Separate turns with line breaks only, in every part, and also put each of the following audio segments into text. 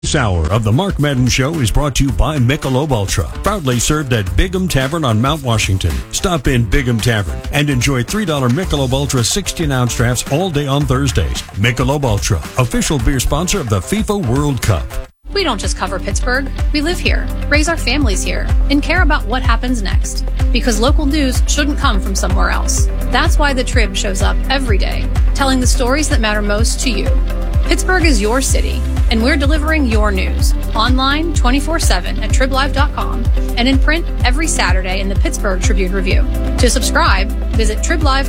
This hour of the Mark Madden Show is brought to you by Michelob Ultra, proudly served at Bigham Tavern on Mount Washington. Stop in Bigham Tavern and enjoy $3 Michelob Ultra 16-ounce drafts all day on Thursdays. Michelob Ultra, official beer sponsor of the FIFA World Cup.
We don't just cover Pittsburgh. We live here, raise our families here, and care about what happens next. Because local news shouldn't come from somewhere else. That's why the Trib shows up every day, telling the stories that matter most to you. Pittsburgh is your city, and we're delivering your news online 24/7 at triblive.com and in print every Saturday in the Pittsburgh Tribune Review. To subscribe, visit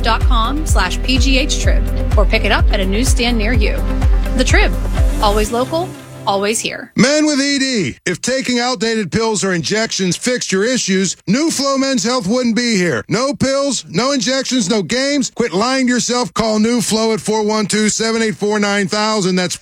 triblive.com/PGHtrib or pick it up at a newsstand near you. The Trib, always local, always here.
Men with ED. If taking outdated pills or injections fixed your issues, New Flow Men's Health wouldn't be here. No pills, no injections, no games. Quit lying to yourself. Call New Flow at 412-784-9000. That's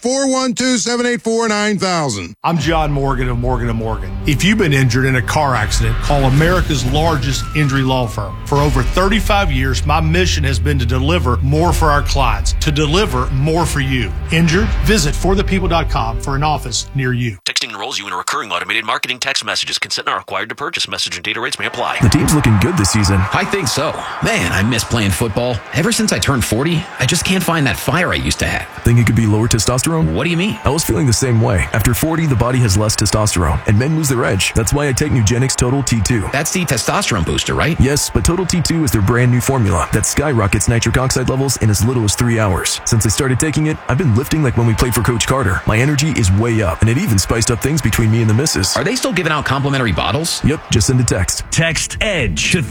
412-784-9000.
I'm John Morgan of Morgan & Morgan. If you've been injured in a car accident, call America's largest injury law firm. For over 35 years, my mission has been to deliver more for our clients, to deliver more for you. Injured? Visit forthepeople.com for an office near you.
Texting enrolls you in a recurring automated marketing text messages. Consent not required to purchase. Message and data rates may apply.
The team's looking good this season.
I think so. Man, I miss playing football. Ever since I turned 40, I just can't find that fire I used to have.
Think it could be lower testosterone?
What do you mean?
I was feeling the same way. After 40, the body has less testosterone, and men lose their edge. That's why I take Nugenix Total T2.
That's the testosterone booster, right?
Yes, but Total T2 is their brand new formula that skyrockets nitric oxide levels in as little as 3 hours. Since I started taking it, I've been lifting like when we played for Coach Carter. My energy is way up, and it even spiced up things between me and the missus.
Are they still giving out complimentary bottles?
Yep, just send a text.
Text EDGE to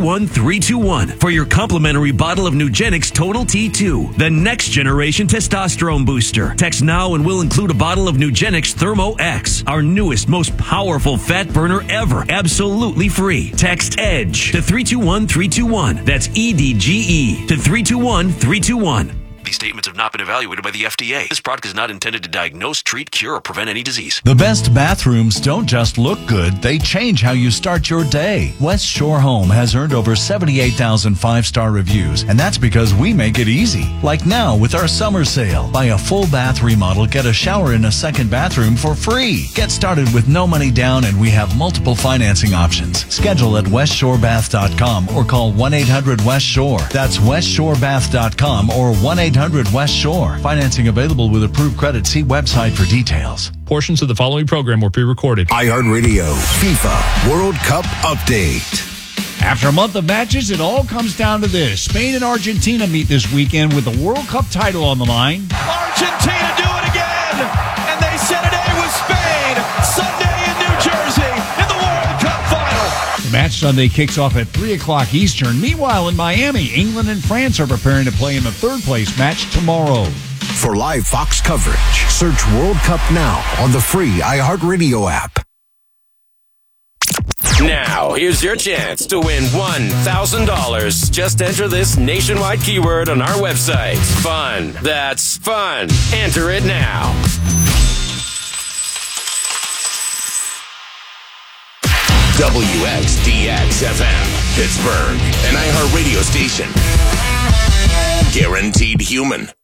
321-321 for your complimentary bottle of Nugenix Total T2, the next generation testosterone booster. Text now and we'll include a bottle of Nugenix Thermo X, our newest, most powerful fat burner ever, absolutely free. Text EDGE to 321-321. That's EDGE to 321-321.
These statements have not been evaluated by the FDA. This product is not intended to diagnose, treat, cure, or prevent any disease.
The best bathrooms don't just look good, they change how you start your day. West Shore Home has earned over 78,000 five-star reviews, and that's because we make it easy. Like now with our summer sale. Buy a full bath remodel, get a shower in a second bathroom for free. Get started with no money down, and we have multiple financing options. Schedule at westshorebath.com or call 1-800-WEST-SHORE. That's westshorebath.com or 1-800-WEST Shore. Financing available with approved credit. See website for details.
Portions of the following program were pre-recorded.
iHeartRadio FIFA World Cup Update.
After a month of matches, it all comes down to this. Spain and Argentina meet this weekend with the World Cup title on the line.
Argentina do it again, and they set an A with Spain Sunday in New Jersey in the World Cup final.
The match Sunday kicks off at 3 o'clock Eastern. Meanwhile, in Miami, England and France are preparing to play in the third-place match tomorrow.
For live Fox coverage, search World Cup now on the free iHeartRadio app.
Now, here's your chance to win $1,000. Just enter this nationwide keyword on our website. Fun. That's fun. Enter it now.
WXDX-FM, Pittsburgh, an iHeartRadio station. Guaranteed human.